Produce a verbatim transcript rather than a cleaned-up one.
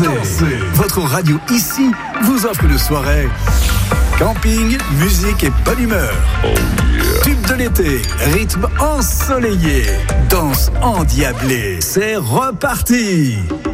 Dansez. Dansez. Votre radio ici vous offre une soirée camping, musique et bonne humeur. Oh yeah. Tube de l'été, rythme ensoleillé, danse endiablée. C'est reparti.